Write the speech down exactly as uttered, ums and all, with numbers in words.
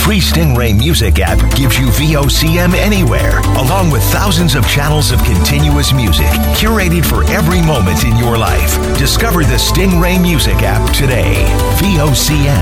free Stingray Music app gives you V O C M anywhere, along with thousands of channels of continuous music, curated for every moment in your life. Discover the Stingray Music app today. V O C M.